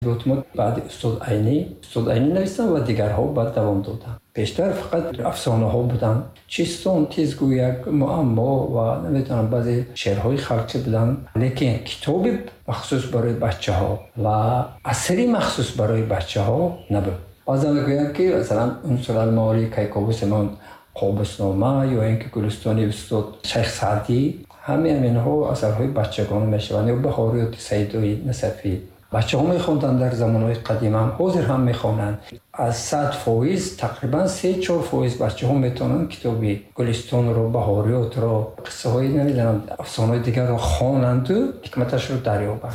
بودم بعد استاد عینی نوشتم و دیگرها بعد دوام دادم. بیشتر فقط افسانه ها بودن، چیستون تیزگویک معما و نمیدونم بعضی شعرهای خلقی بودن، لیکن کتاب مخصوص برای بچه ها و اثری مخصوص برای بچه ها نبود. بعضا میگویم که مثلا عنصر المعاری کیکاووس من قابوسنامه یا اینکه گلستان استاد شیخ سعدی، همین ها اثرهای بچگانه میشوند یا بهاریات سیدی نصفی. بچه ها میخوندن در زمانهای قدیم هم حاضر هم میخوانند. از 100% تقریبا 3-4% بچه ها میتونن کتابی گلستان رو، بهاریات رو، قصه های نمیدونم افسانه دیگر رو خوانند و حکمتش رو دریابند.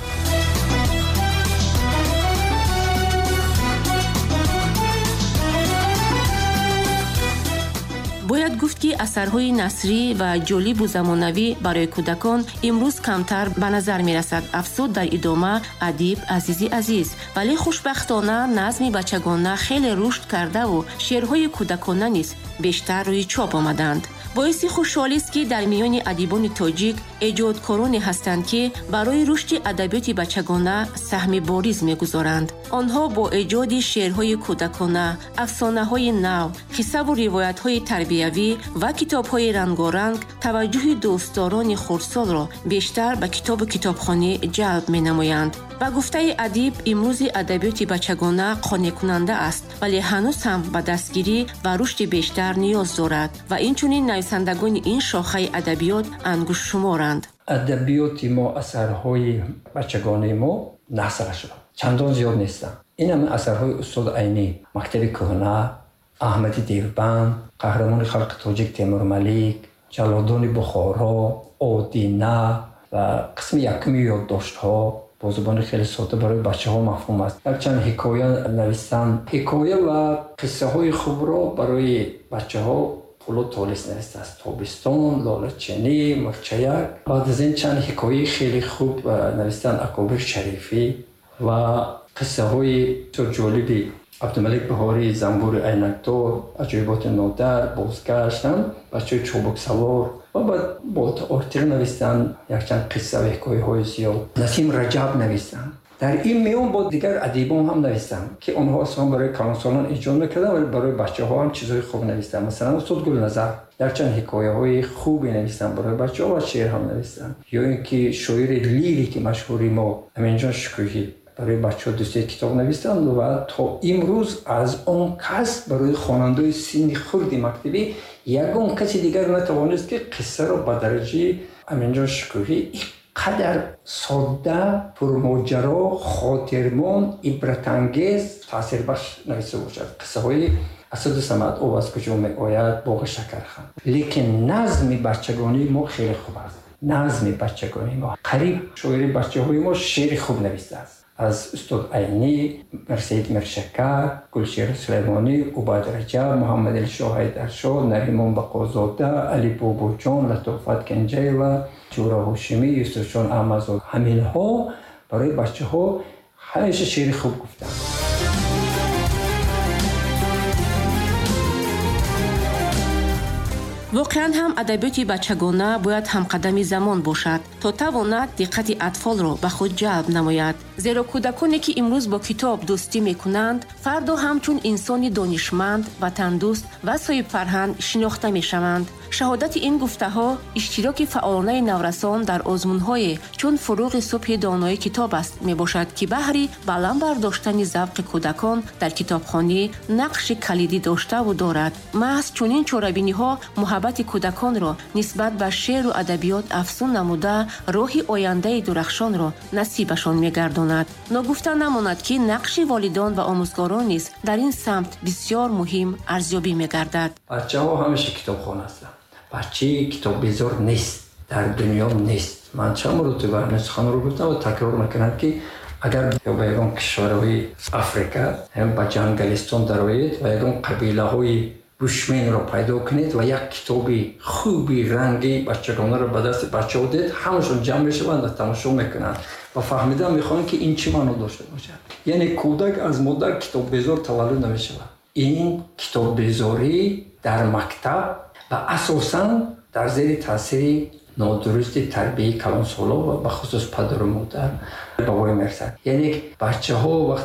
باید گفت که اثرهای نثری و جالب و زمانوی برای کودکان امروز کمتر به نظر می رسد. افزود در ادامه ادیب عزیز، ولی خوشبختانه نظم بچگانه خیلی رشد کرده و شعرهای کودکانه نیز بیشتر روی چاپ آمدند. باعث خوشحالی است که در میان ادیبان تاجیک ایجادکارانی هستند که برای رشد ادبیات بچگانه سهم بارز می‌گذارند. آنها با ایجاد شعرهای کودکانه، افسانه‌های نو، قصه و روایت‌های تربیوی و کتاب‌های رنگارنگ توجه دوستداران خردسال را بیشتر به کتاب و کتابخانه جلب می‌نمایند. با گفته ادیب امروز ادبیات بچگانه قانع کننده است، ولی هنوز هم به دستگیری و رشد بیشتر نیاز دارد و اینچنین نویسندگان این شاخه ادبیات انگشت شمارند. ادبیات ما، اثرهای بچگانه ما نثر شده چندان زیاد نیستند. این هم اثرهای استاد عینی، مکتب کهنه، احمدی دیوبند، قهرمان خلق تاجیک تیمور ملیک، جلادان بخارا، آدینه و قسم یکمی یادداشت‌ها با زبان خیلی ساده برای بچه ها مفهوم است. در چند حکایه نوشتن، حکایه و قصه های خوب را برای بچه ها پولو تالیس نوشته است. تابستان، لاله چینی، مرچیک. بعد از این چند حکایه خیلی خوب نوشتن اکابر شریفی و قصه های جالبی عبدالملک بهاری، زنبور عینکدار، عجایبات نادر، بازگشتن، بچه چوبک سوار و بعد با آرتیق نوشتن یک چند قصه و حکایه های زیاد. نسیم رجب نوشتن. در این میون با دیگر ادیبان هم نوشتن که آنها اصلا برای کلانسالان ایجاد میکردن ولی برای بچه ها هم چیزهای خوب نوشتن. مثلا استاد گلنظر در چند حکایه های خوبی نوشتن برای بچه ها و شعر هم نوشتن. یا اینکه شاعر لیریک مشهوری ما امینجان شکوهی برای بچه ها دوستی کتاب نوشتن و تا امروز از اون کس برای خواننده سن خرد مکتبی یگان کسی دیگر نتوانست که قصه را به درجه امینجان شکوهی قدر ساده، پرماجرا، خاطرمان، عبرت‌انگیز، تأثیر بخش نوشته باشد. قصه های اسد صمد او از کجا می آید، باغ شکرخند. لیکن نظم بچگانی ما خیلی خوب است. نظم بچگانی ما قریب شاعر بچه های ما شعر خوب نوشته است. از استاد عینی، مرسید مرشکر، گلشیر سلیمانی، عباد رجب، محمد الشاه حیدرشاه، نریمان بقازاده، علی بابوجان، لطافت کنجی و جورا هاشمی، یوسف جان احمدزاده. همین ها برای بچه ها همیشه شعر خوب گفتن. واقعا هم ادبیات بچگانه باید همقدم زمان باشد تا تواند دقت اطفال را به خود جلب نماید. زیرا کودکانی که امروز با کتاب دوستی میکنند فردا همچون انسان دانشمند و تندرست و صاحب فرهنگ شناخته میشوند. شهادت این گفته ها اشتراک فعالانه نورسان در آزمون‌های چون فروغ صبح دانایی کتاب است میباشد که بهری بلند برداشتن ذوق کودکان در کتابخانه نقش کلیدی داشته و دارد. محض چنین چاره‌بینی‌ها محبت کودکان را نسبت به شعر و ادبیات افزون نموده راه آینده درخشان را نصیبشان میگرداند. نگفته نماند که نقش والدان و آموزگاران نیز در این سمت بسیار مهم ارزیابی میگردد. بچه‌ها همیشه کتابخوان هستند. بچه کتاب بیزار نیست، در دنیا نیست. من چند مرتبه این سخن رو گفتم و تکرار میکنم که اگر به یکم کشورهای افریقا هم به جنگلستان درآیید و یکم قبیله های بوشمن رو پیدا کنید و یک کتابی خوبی رنگی بچگانه رو به دست بچه ها دید، همشون جمع میشوند و تماشا میکنند و فهمیدن میخوان که این چی معنا داشته باشه. یعنی کودک از مادر کتاب بیزار تولد نمیشود. این کتاب بیزاری در مکتب و اساساً در زیر تاثیر нодурусти тарбияи калонсоло ва бахусус падару модар ба вой мерасад. Яъне бачаҳо